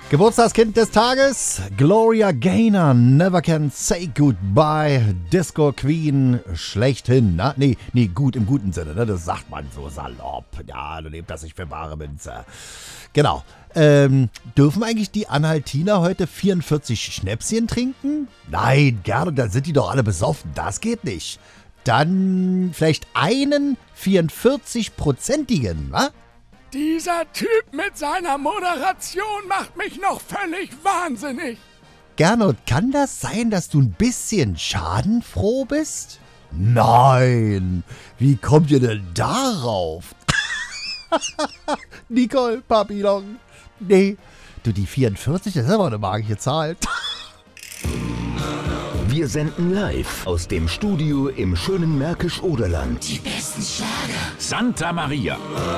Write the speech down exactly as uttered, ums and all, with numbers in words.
Geburtstagskind des Tages, Gloria Gaynor, Never Can Say Goodbye, Disco Queen, schlechthin. Na, nee, nee, gut im guten Sinne, ne? Das sagt man so salopp. Ja, du nehmt das nicht für bare Münze. Genau. Ähm, dürfen eigentlich die Anhaltiner heute vierundvierzig Schnäpschen trinken? Nein, gerne, dann sind die doch alle besoffen. Das geht nicht. Dann vielleicht einen vierundvierzig-prozentigen, wa? Dieser Typ mit seiner Moderation macht mich noch völlig wahnsinnig. Gernot, kann das sein, dass du ein bisschen schadenfroh bist? Nein, wie kommt ihr denn darauf? Nicole, Papillon. Nee, du, die vierundvierzig, das ist aber eine magische Zahl. Wir senden live aus dem Studio im schönen Märkisch-Oderland. Die besten Schlager. Santa Maria.